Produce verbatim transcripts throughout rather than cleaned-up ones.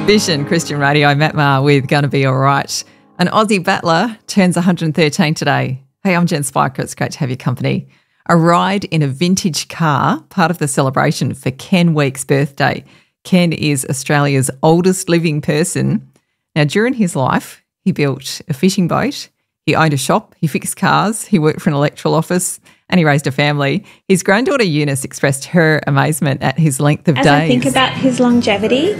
Vision Christian Radio, Matt Maher with Gonna Be Alright. An Aussie battler turns one hundred thirteen today. Hey, I'm Jen Spiker. It's great to have your company. A ride in a vintage car, part of the celebration for Ken Weeks' birthday. Ken is Australia's oldest living person. Now, during his life, he built a fishing boat, he owned a shop, he fixed cars, he worked for an electoral office, and he raised a family. His granddaughter Eunice expressed her amazement at his length of As days. As I think about his longevity,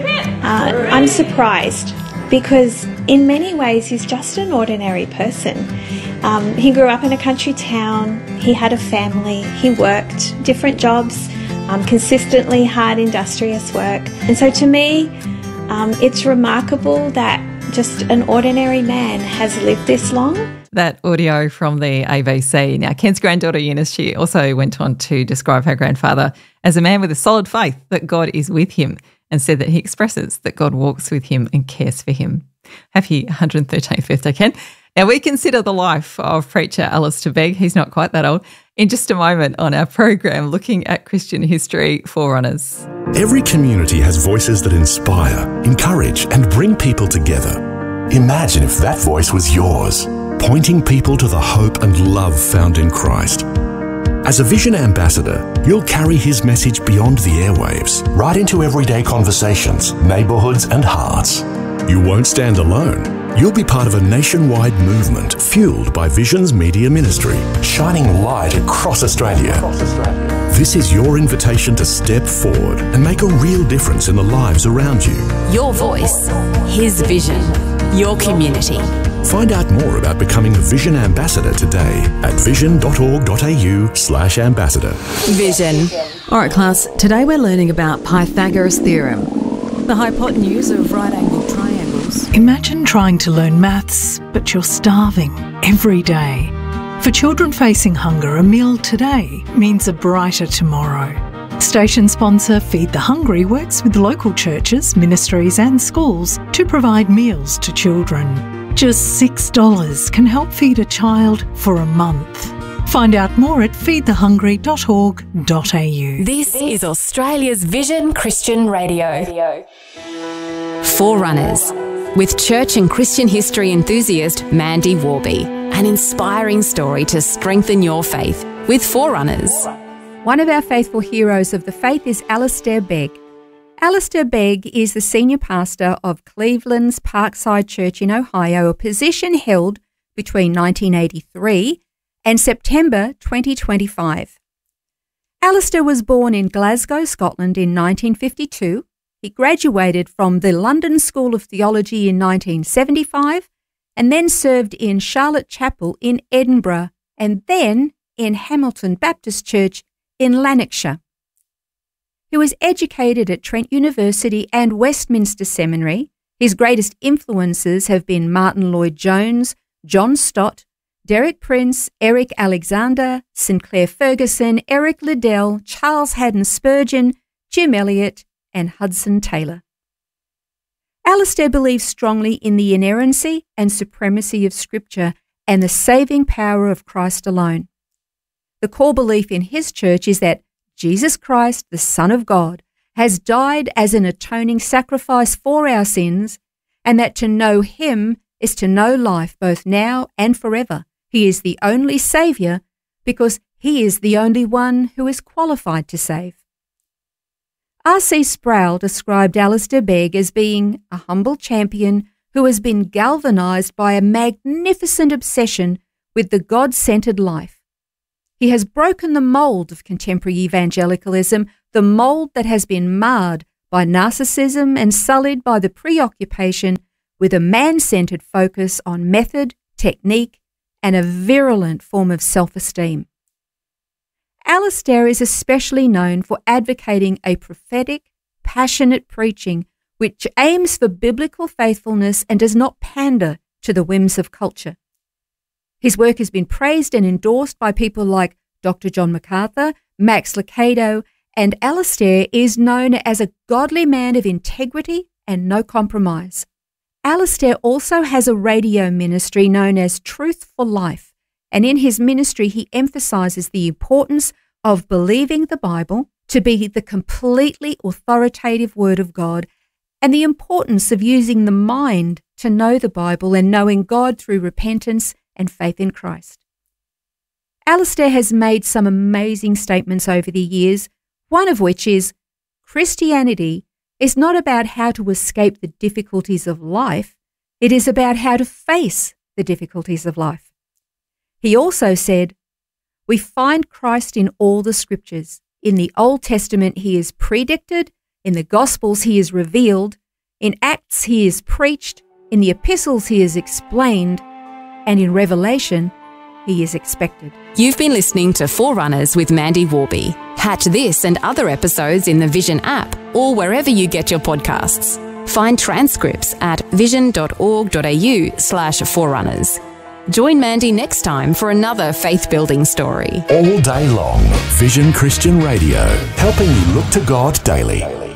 uh, I'm surprised because in many ways he's just an ordinary person. Um, he grew up in a country town, he had a family, he worked different jobs, um, consistently hard industrious work. And so to me, um, it's remarkable that just an ordinary man has lived this long. That audio from the A B C. Now, Ken's granddaughter Eunice, she also went on to describe her grandfather as a man with a solid faith that God is with him, and said that he expresses that God walks with him and cares for him. Happy one hundred thirteenth birthday, Ken. Now, we consider the life of preacher Alistair Begg, he's not quite that old, in just a moment on our program looking at Christian history forerunners. Every community has voices that inspire, encourage and bring people together. Imagine if that voice was yours, pointing people to the hope and love found in Christ. As a Vision Ambassador, you'll carry his message beyond the airwaves, right into everyday conversations, neighbourhoods and hearts. You won't stand alone. You'll be part of a nationwide movement fueled by Vision's media ministry, shining light across Australia. Across Australia. This is your invitation to step forward and make a real difference in the lives around you. Your voice, his vision, your community. Find out more about becoming a Vision Ambassador today at vision.org.au slash ambassador. Vision. All right, class, today we're learning about Pythagoras' theorem, the hypotenuse of right-angled triangles. Imagine trying to learn maths, but you're starving every day. For children facing hunger, a meal today means a brighter tomorrow. Station sponsor Feed the Hungry works with local churches, ministries and schools to provide meals to children. Just six dollars can help feed a child for a month. Find out more at feed the hungry dot org dot a u. This is Australia's Vision Christian Radio. Forerunners, with church and Christian history enthusiast Mandy Warby. An inspiring story to strengthen your faith with Forerunners. One of our faithful heroes of the faith is Alistair Begg. Alistair Begg is the senior pastor of Cleveland's Parkside Church in Ohio, a position held between nineteen eighty-three and September twenty twenty-five. Alistair was born in Glasgow, Scotland in nineteen fifty-two. He graduated from the London School of Theology in nineteen seventy-five and then served in Charlotte Chapel in Edinburgh and then in Hamilton Baptist Church in Lanarkshire. He was educated at Trent University and Westminster Seminary. His greatest influences have been Martin Lloyd-Jones, John Stott, Derek Prince, Eric Alexander, Sinclair Ferguson, Eric Liddell, Charles Haddon Spurgeon, Jim Elliot, and Hudson Taylor. Alistair believes strongly in the inerrancy and supremacy of Scripture and the saving power of Christ alone. The core belief in his church is that Jesus Christ, the Son of God, has died as an atoning sacrifice for our sins, and that to know him is to know life both now and forever. He is the only Saviour because he is the only one who is qualified to save. R C Sproul described Alistair Begg as being a humble champion who has been galvanised by a magnificent obsession with the God-centred life. He has broken the mould of contemporary evangelicalism, the mould that has been marred by narcissism and sullied by the preoccupation with a man-centred focus on method, technique, and a virulent form of self-esteem. Alistair is especially known for advocating a prophetic, passionate preaching which aims for biblical faithfulness and does not pander to the whims of culture. His work has been praised and endorsed by people like Doctor John MacArthur, Max Lucado, and Alistair is known as a godly man of integrity and no compromise. Alistair also has a radio ministry known as Truth for Life, and in his ministry he emphasises the importance of believing the Bible to be the completely authoritative Word of God and the importance of using the mind to know the Bible and knowing God through repentance and faith in Christ. Alistair has made some amazing statements over the years, one of which is, Christianity is not about how to escape the difficulties of life, it is about how to face the difficulties of life. He also said, we find Christ in all the scriptures. In the Old Testament he is predicted, in the Gospels he is revealed, in Acts he is preached, in the epistles he is explained, and in Revelation he is expected. You've been listening to Forerunners with Mandy Warby. Catch this and other episodes in the Vision app or wherever you get your podcasts. Find transcripts at vision.org.au slash forerunners. Join Mandy next time for another faith-building story. All day long, Vision Christian Radio, helping you look to God daily.